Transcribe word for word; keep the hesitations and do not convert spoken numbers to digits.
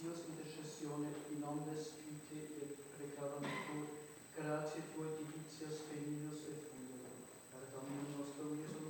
Dios intercessione in omnes vitae et preclaramur tur, gratia tua divitias benignus et fundum. Per Dominum nostrum Iesum